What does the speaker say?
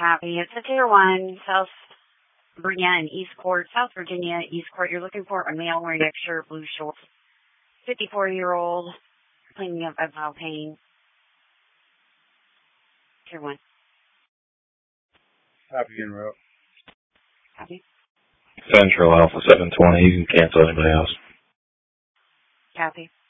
Copy. It's a Tier 1, South Virginia and East Court, South Virginia, East Court. You're looking for a male wearing a shirt, blue shorts, 54-year-old, complaining of abdominal pain. Tier 1. Copy en route. Copy. Central Alpha 720. You can cancel anybody else. Copy.